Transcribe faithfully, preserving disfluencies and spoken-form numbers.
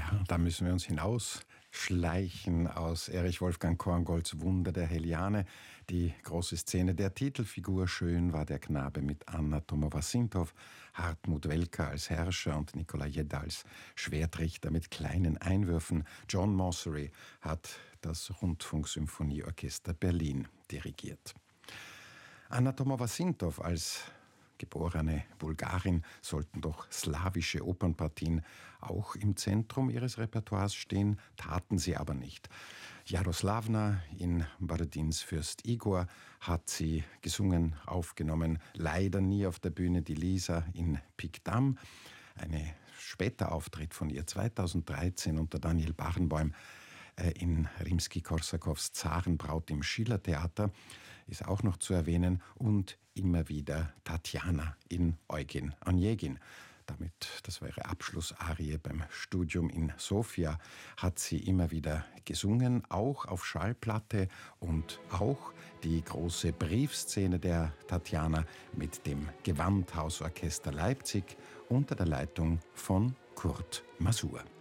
Ja, da müssen wir uns hinausschleichen aus Erich Wolfgang Korngolds Wunder der Heliane. Die große Szene der Titelfigur. Schön war der Knabe mit Anna Tomowa-Sintow, Hartmut Welker als Herrscher und Nikolai Jedda als Schwertrichter mit kleinen Einwürfen. John Mossery hat das Rundfunksymphonieorchester Berlin dirigiert. Anna Tomowa-Sintow als geborene Bulgarin sollten doch slawische Opernpartien auch im Zentrum ihres Repertoires stehen, taten sie aber nicht. Jaroslawna in Borodins Fürst Igor hat sie gesungen, aufgenommen, leider nie auf der Bühne. Die Lisa in Pik-Dam, ein später Auftritt von ihr zweitausenddreizehn unter Daniel Barenboim in Rimski-Korsakows Zarenbraut im Schillertheater ist auch noch zu erwähnen und immer wieder Tatjana in Eugen Onegin. Damit, das war ihre Abschlussarie beim Studium in Sofia, hat sie immer wieder gesungen, auch auf Schallplatte und auch die große Briefszene der Tatjana mit dem Gewandhausorchester Leipzig unter der Leitung von Kurt Masur.